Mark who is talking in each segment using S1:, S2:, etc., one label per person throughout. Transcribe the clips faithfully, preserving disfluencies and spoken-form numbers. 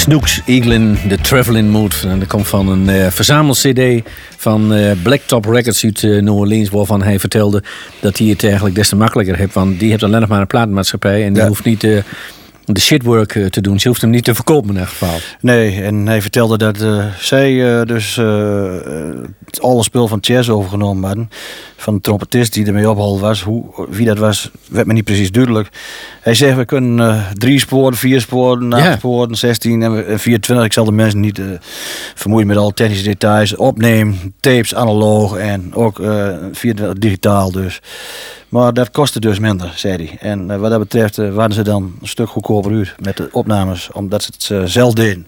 S1: Snooks Eaglin, The Travelin' Mood. En dat komt van een uh, verzamel-cd van uh, Blacktop Records uit uh, New Orleans, waarvan hij vertelde dat hij het eigenlijk des te makkelijker heeft. Want die heeft alleen nog maar een platenmaatschappij en die ja. hoeft niet uh, de shitwork uh, te doen. Ze hoeft hem niet te verkopen in elk geval.
S2: Nee, en hij vertelde dat uh, zij uh, dus uh, het alle spul van jazz overgenomen hadden. Van de trompetist die ermee opgehaald was. Hoe, wie dat was, werd me niet precies duidelijk. Hij zegt, we kunnen uh, drie sporen, vier sporen, acht yeah. sporen, zestien en vierentwintig. Ik zal de mensen niet uh, vermoeien met alle technische details. Opnemen, tapes, analoog en ook uh, vierentwintig digitaal dus. Maar dat kostte dus minder, zei hij. En uh, wat dat betreft uh, waren ze dan een stuk goedkoper uit met de opnames, omdat ze het uh, zelf deden.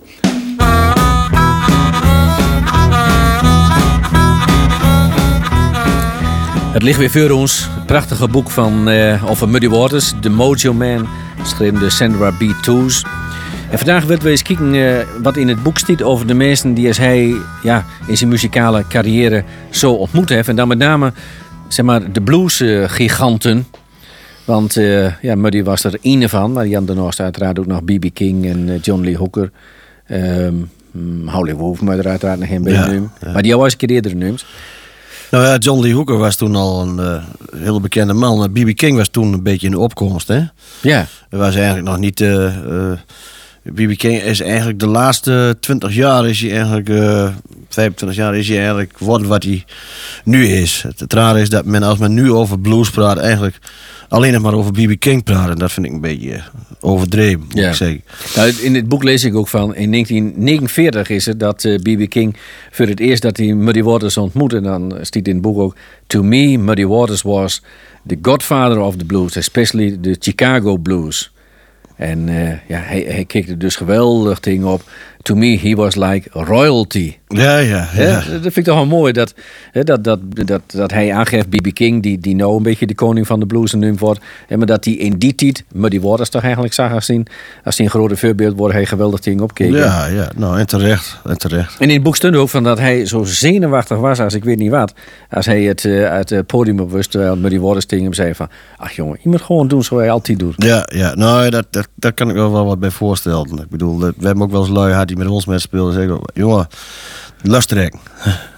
S1: Het ligt weer voor ons. Het prachtige boek van uh, over Muddy Waters, The Mojo Man, geschreven door Sandra B. Toos. En vandaag willen we eens kijken uh, wat in het boek staat over de mensen die als hij ja, in zijn muzikale carrière zo ontmoet heeft. En dan met name zeg maar, de blues-giganten. Want uh, ja, Muddy was er één van, maar die hadden daarnaast uiteraard ook nog B B King en uh, John Lee Hooker. Um, Howlin' Wolf, maar er uiteraard nog geen beetje ja, ja. Maar die al eens een keer eerder noemt.
S2: Nou ja, John Lee Hooker was toen al een uh, hele bekende man. Maar B B King was toen een beetje in de opkomst, hè?
S1: Ja.
S2: Hij was eigenlijk nog niet... Uh, uh, B B King is eigenlijk de laatste twintig jaar is hij eigenlijk... Uh, vijfentwintig jaar is hij eigenlijk geworden wat hij nu is. Het, het rare is dat men, als men nu over blues praat, eigenlijk alleen nog maar over B B King praat. En dat vind ik een beetje overdreven, moet ja. ik zeggen.
S1: Nou, in het boek lees ik ook van, in negentien negenenveertig is het dat uh, B B King voor het eerst dat hij Muddy Waters ontmoette. En dan staat in het boek ook, to me, Muddy Waters was the godfather of the blues, especially the Chicago blues. En uh, ja, hij, hij keek er dus geweldig ding op. To me, he was like royalty.
S2: Ja, ja, ja.
S1: ja dat vind ik toch wel mooi. Dat, dat, dat, dat, dat hij aangeeft, B B King, die, die nou een beetje de koning van de blues genoemd wordt. Maar dat hij in die tijd Muddy Waters toch eigenlijk zag als hij, als hij een grote voorbeeld wordt, hij geweldig ding opkeek.
S2: Ja, ja, nou en terecht, en terecht.
S1: En in het boek stond ook van dat hij zo zenuwachtig was als ik weet niet wat. Als hij het uh, uit het podium op wist, terwijl Muddy Waters tegen hem zei van, ach jongen, je moet gewoon doen zoals hij altijd doet.
S2: Ja, ja, nou dat, dat, dat kan ik me wel wat bij voorstellen. Ik bedoel, we hebben ook wel eens lui gehad die met ons met speelden. Zeggen, jongen, luister.